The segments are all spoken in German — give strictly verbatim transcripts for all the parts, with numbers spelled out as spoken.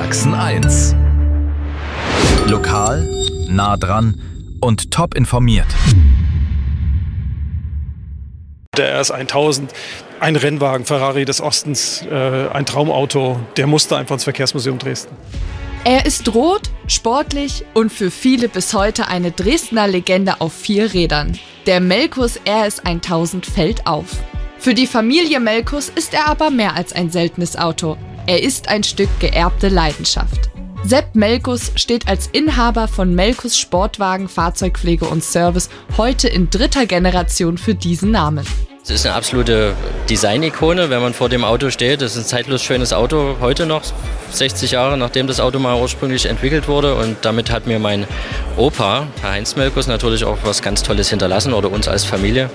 Sachsen eins. Lokal, nah dran und top informiert. Der R S tausend, ein Rennwagen, Ferrari des Ostens, äh, ein Traumauto, der musste einfach ins Verkehrsmuseum Dresden. Er ist rot, sportlich und für viele bis heute eine Dresdner Legende auf vier Rädern. Der Melkus R S tausend fällt auf. Für die Familie Melkus ist er aber mehr als ein seltenes Auto. Er ist ein Stück geerbte Leidenschaft. Sepp Melkus steht als Inhaber von Melkus Sportwagen, Fahrzeugpflege und Service heute in dritter Generation für diesen Namen. Es ist eine absolute Design-Ikone, wenn man vor dem Auto steht. Es ist ein zeitlos schönes Auto, heute noch, sechzig Jahre nachdem das Auto mal ursprünglich entwickelt wurde. Und damit hat mir mein Opa, Herr Heinz Melkus, natürlich auch was ganz Tolles hinterlassen oder uns als Familie.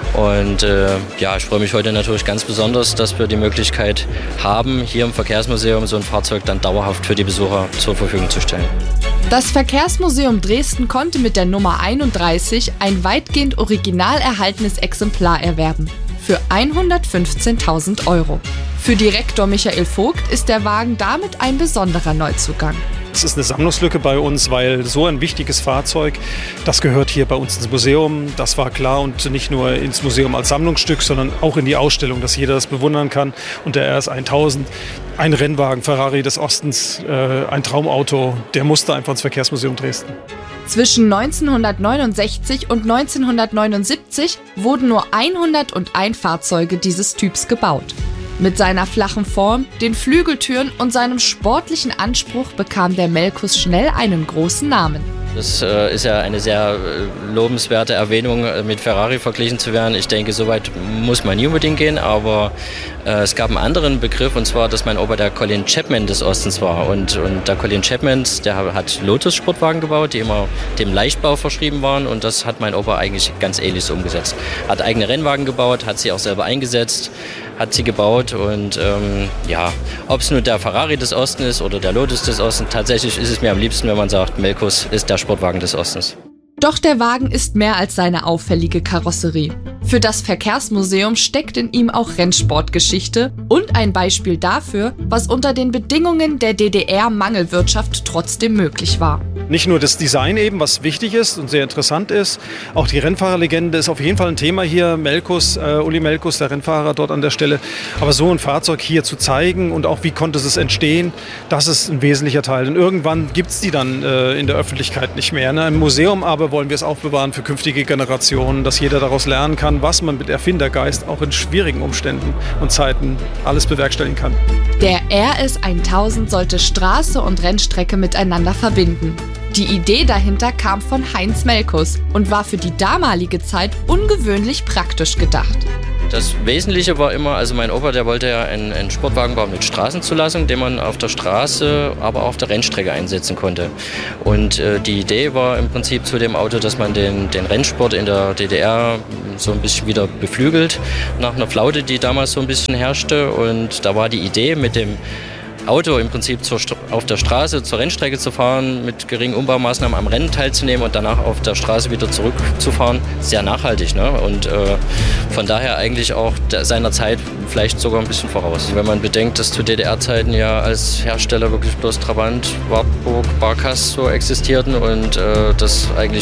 Und äh, ja, ich freue mich heute natürlich ganz besonders, dass wir die Möglichkeit haben, hier im Verkehrsmuseum so ein Fahrzeug dann dauerhaft für die Besucher zur Verfügung zu stellen. Das Verkehrsmuseum Dresden konnte mit der Nummer einunddreißig ein weitgehend original erhaltenes Exemplar erwerben. Für hundertfünfzehntausend Euro. Für Direktor Michael Vogt ist der Wagen damit ein besonderer Neuzugang. Es ist eine Sammlungslücke bei uns, weil so ein wichtiges Fahrzeug, das gehört hier bei uns ins Museum, das war klar, und nicht nur ins Museum als Sammlungsstück, sondern auch in die Ausstellung, dass jeder das bewundern kann. Und der R S tausend, ein Rennwagen, Ferrari des Ostens, äh, ein Traumauto, der musste einfach ins Verkehrsmuseum Dresden. Zwischen neunzehnhundertneunundsechzig und neunzehnhundertneunundsiebzig wurden nur hunderteins Fahrzeuge dieses Typs gebaut. Mit seiner flachen Form, den Flügeltüren und seinem sportlichen Anspruch bekam der Melkus schnell einen großen Namen. Das äh, ist ja eine sehr äh, lobenswerte Erwähnung, äh, mit Ferrari verglichen zu werden. Ich denke, so weit muss man nie unbedingt gehen, aber äh, es gab einen anderen Begriff, und zwar, dass mein Opa der Colin Chapman des Ostens war. Und, und der Colin Chapman, der hat Lotus-Sportwagen gebaut, die immer dem Leichtbau verschrieben waren, und das hat mein Opa eigentlich ganz ähnlich so umgesetzt. Hat eigene Rennwagen gebaut, hat sie auch selber eingesetzt, hat sie gebaut, und ähm, ja, ob es nur der Ferrari des Ostens ist oder der Lotus des Ostens, tatsächlich ist es mir am liebsten, wenn man sagt, Melkus ist der Sportwagen des Ostens. Doch der Wagen ist mehr als seine auffällige Karosserie. Für das Verkehrsmuseum steckt in ihm auch Rennsportgeschichte und ein Beispiel dafür, was unter den Bedingungen der D D R-Mangelwirtschaft trotzdem möglich war. Nicht nur das Design eben, was wichtig ist und sehr interessant ist, auch die Rennfahrerlegende ist auf jeden Fall ein Thema hier. Melkus, äh, Uli Melkus, der Rennfahrer dort an der Stelle. Aber so ein Fahrzeug hier zu zeigen und auch wie konnte es entstehen, das ist ein wesentlicher Teil. Und irgendwann gibt es die dann äh, in der Öffentlichkeit nicht mehr. Ne? Im Museum aber wollen wir es aufbewahren für künftige Generationen, dass jeder daraus lernen kann, was man mit Erfindergeist auch in schwierigen Umständen und Zeiten alles bewerkstelligen kann. Der R S tausend sollte Straße und Rennstrecke miteinander verbinden. Die Idee dahinter kam von Heinz Melkus und war für die damalige Zeit ungewöhnlich praktisch gedacht. Das Wesentliche war immer, also mein Opa, der wollte ja einen, einen Sportwagen bauen mit Straßenzulassung, den man auf der Straße, aber auch auf der Rennstrecke einsetzen konnte. Und äh, die Idee war im Prinzip zu dem Auto, dass man den, den Rennsport in der D D R so ein bisschen wieder beflügelt, nach einer Flaute, die damals so ein bisschen herrschte. Und da war die Idee, mit dem Auto im Prinzip zur, auf der Straße zur Rennstrecke zu fahren, mit geringen Umbaumaßnahmen am Rennen teilzunehmen und danach auf der Straße wieder zurückzufahren, sehr nachhaltig. Ne? Und äh, von daher eigentlich auch der, seiner Zeit vielleicht sogar ein bisschen voraus. Wenn man bedenkt, dass zu D D R-Zeiten ja als Hersteller wirklich bloß Trabant, Wartburg, Barkas so existierten und äh, das eigentlich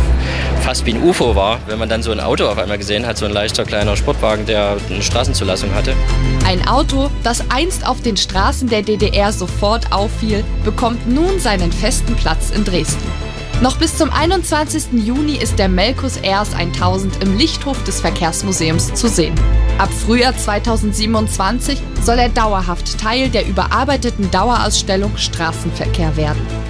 fast wie ein U F O war, wenn man dann so ein Auto auf einmal gesehen hat, so ein leichter kleiner Sportwagen, der eine Straßenzulassung hatte. Ein Auto, das einst auf den Straßen der D D R sofort auffiel, bekommt nun seinen festen Platz in Dresden. Noch bis zum einundzwanzigsten Juni ist der Melkus R S tausend im Lichthof des Verkehrsmuseums zu sehen. Ab Frühjahr zweitausendsiebenundzwanzig soll er dauerhaft Teil der überarbeiteten Dauerausstellung Straßenverkehr werden.